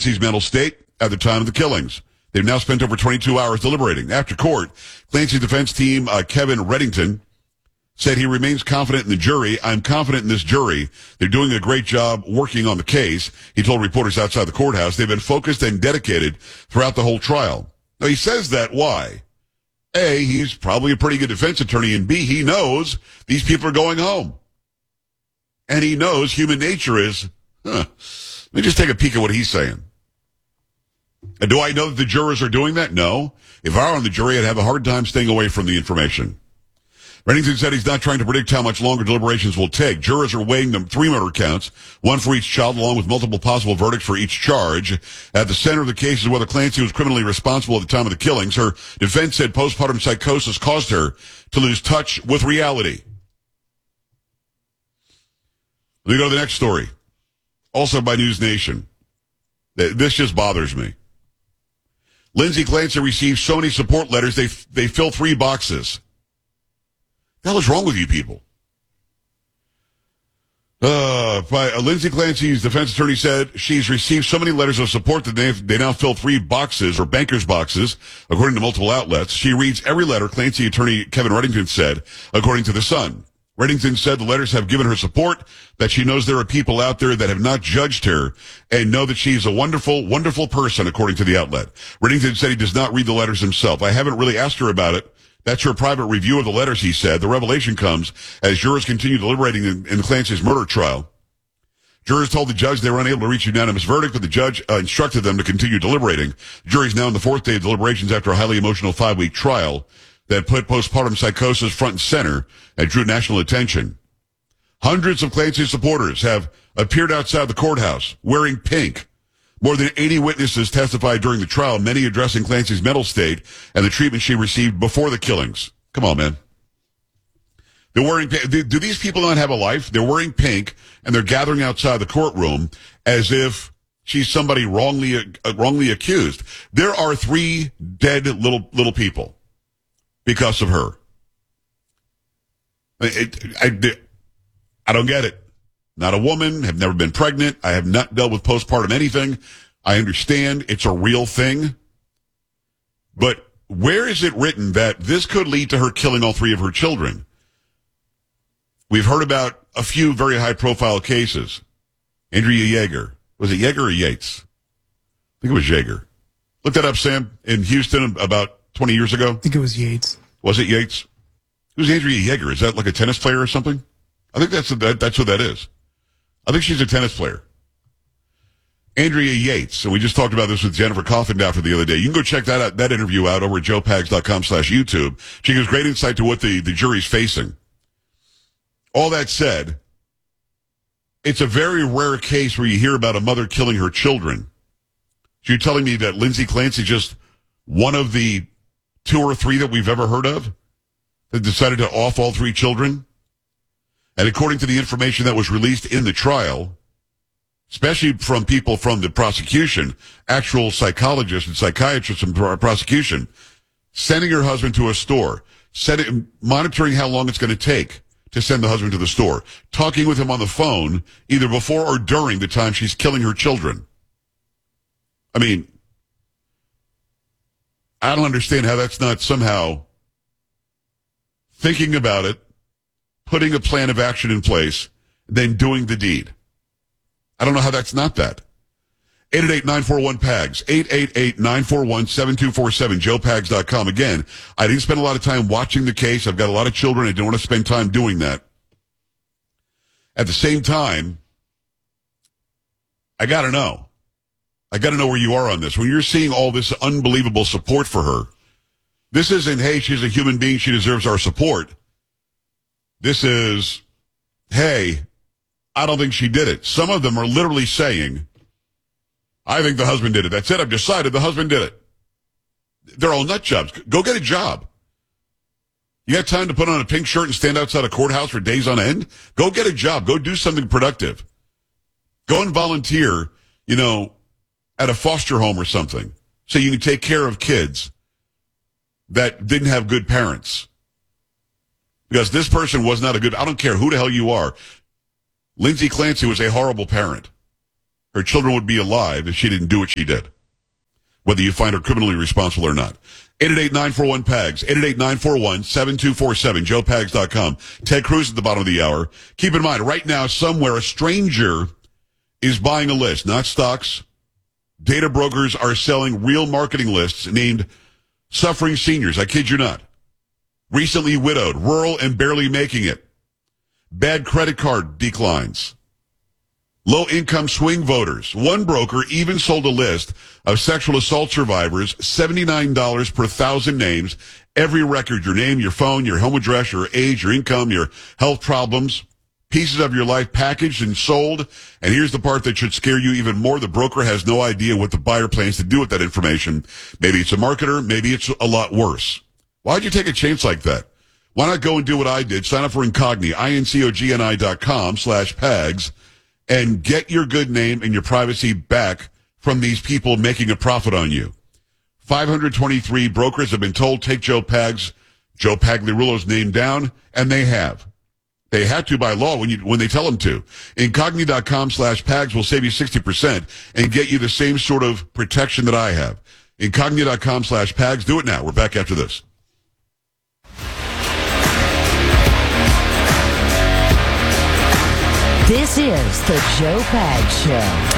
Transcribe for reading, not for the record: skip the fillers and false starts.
Clancy's mental state at the time of the killings. They've now spent over 22 hours deliberating. After court, Clancy's defense team, Kevin Reddington, said he remains confident in the jury. I'm confident in this jury. They're doing a great job working on the case. He told reporters outside the courthouse they've been focused and dedicated throughout the whole trial. Now, he says that. Why? A, he's probably a pretty good defense attorney, and B, he knows these people are going home. And he knows human nature is, Let me just take a peek at what he's saying. And do I know that the jurors are doing that? No. If I were on the jury, I'd have a hard time staying away from the information. Reddington said he's not trying to predict how much longer deliberations will take. Jurors are weighing them 3 murder counts, 1 for each child, along with multiple possible verdicts for each charge. At the center of the case is whether Clancy was criminally responsible at the time of the killings. Her defense said postpartum psychosis caused her to lose touch with reality. Let me go to the next story. Also by News Nation. This just bothers me. Lindsay Clancy received so many support letters, they fill 3 boxes. What the hell is wrong with you people? Lindsay Clancy's defense attorney said she's received so many letters of support that they now fill 3 boxes, or banker's boxes, according to multiple outlets. She reads every letter, Clancy attorney Kevin Reddington said, according to The Sun. Reddington said the letters have given her support, that she knows there are people out there that have not judged her and know that she's a wonderful, wonderful person, according to the outlet. Reddington said he does not read the letters himself. I haven't really asked her about it. That's her private review of the letters, he said. The revelation comes as jurors continue deliberating in Clancy's murder trial. Jurors told the judge they were unable to reach a unanimous verdict, but the judge instructed them to continue deliberating. The jury's now in the 4th day of deliberations after a highly emotional 5-week trial that put postpartum psychosis front and center and drew national attention. Hundreds of Clancy supporters have appeared outside the courthouse wearing pink. More than 80 witnesses testified during the trial, many addressing Clancy's mental state and the treatment she received before the killings. Come on, man. They're wearing pink. Do these people not have a life? They're wearing pink, and they're gathering outside the courtroom as if she's somebody wrongly accused. There are 3 dead little people because of her. I don't get it. Not a woman, have never been pregnant. I have not dealt with postpartum anything. I understand it's a real thing. But where is it written that this could lead to her killing all 3 of her children? We've heard about a few very high-profile cases. Andrea Yeager. Was it Yeager or Yates? I think it was Yeager. Look that up, Sam, in Houston about 20 years ago. I think it was Yates. Was it Yates? Who's Andrea Yeager? Is that like a tennis player or something? I think that's who that is. I think she's a tennis player. Andrea Yates. And we just talked about this with Jennifer Coffindaffer the other day. You can go check that interview out over at joepags.com/YouTube. She gives great insight to what the jury's facing. All that said, it's a very rare case where you hear about a mother killing her children. So you're telling me that Lindsay Clancy just one of the 2 or 3 that we've ever heard of that decided to off all 3 children? And according to the information that was released in the trial, especially from people from the prosecution, actual psychologists and psychiatrists from prosecution, sending her husband to a store, monitoring how long it's going to take to send the husband to the store, talking with him on the phone either before or during the time she's killing her children. I mean, I don't understand how that's not somehow thinking about it, putting a plan of action in place, then doing the deed. I don't know how that's not that. 888-941-PAGS, 888-941-7247, joepags.com. Again, I didn't spend a lot of time watching the case. I've got a lot of children. I don't want to spend time doing that. At the same time, I got to know. I got to know where you are on this. When you're seeing all this unbelievable support for her, this isn't, hey, she's a human being, she deserves our support. This is, hey, I don't think she did it. Some of them are literally saying, I think the husband did it. That's it. I've decided the husband did it. They're all nut jobs. Go get a job. You got time to put on a pink shirt and stand outside a courthouse for days on end? Go get a job. Go do something productive. Go and volunteer, at a foster home or something so you can take care of kids that didn't have good parents. Because this person was not I don't care who the hell you are. Lindsay Clancy was a horrible parent. her children would be alive if she didn't do what she did, whether you find her criminally responsible or not. 888-941-PAGS, 888-941-7247, joepags.com. Ted Cruz at the bottom of the hour. Keep in mind, right now, somewhere, a stranger is buying a list, not stocks. Data brokers are selling real marketing lists named Suffering Seniors. I kid you not. Recently widowed, rural and barely making it. Bad credit card declines. Low-income swing voters. One broker even sold a list of sexual assault survivors, $79 per 1,000 names, every record, your name, your phone, your home address, your age, your income, your health problems, pieces of your life packaged and sold. And here's the part that should scare you even more. The broker has no idea what the buyer plans to do with that information. Maybe it's a marketer. Maybe it's a lot worse. Why'd you take a chance like that? Why not go and do what I did? Sign up for Incogni, incogni.com/PAGS. And get your good name and your privacy back from these people making a profit on you. 523 brokers have been told, take Joe Pagliarulo's name down, and they have. They had to by law when they tell them to. Incogni.com/PAGS will save you 60% and get you the same sort of protection that I have. Incogni.com/PAGS. Do it now. We're back after this. This is the Joe Pags Show.